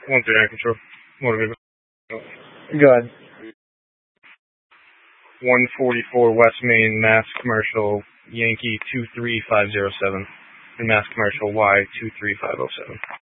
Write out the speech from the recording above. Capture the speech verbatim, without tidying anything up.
One three nine control. Motor vehicle. Go ahead. one forty-four West Main, Mass Commercial, Yankee two three five zero seven. And Mass Commercial Y two three five zero seven.